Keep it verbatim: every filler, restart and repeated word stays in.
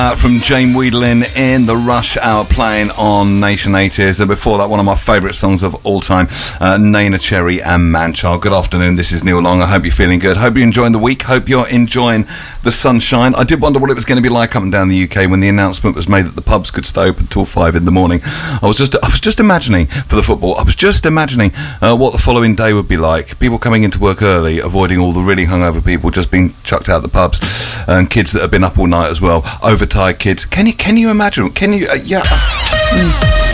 Uh, from Jane Wiedlin in the Rush Hour playing on Nation eighties. And before that, one of my favourite songs of all time, uh, Naina Cherry and Manchild. Good afternoon, this is Neil Long. I hope you're feeling good. Hope you're enjoying the week. Hope you're enjoying the sunshine. I did wonder what it was going to be like up and down the U K when the announcement was made that the pubs could stay open until five in the morning. I was just I was just imagining for the football, I was just imagining uh, what the following day would be like. People coming into work early, avoiding all the really hungover people just being chucked out of the pubs, and kids that have been up all night as well. Overtired kids. Can you can you imagine? Can you? Uh, yeah. Mm.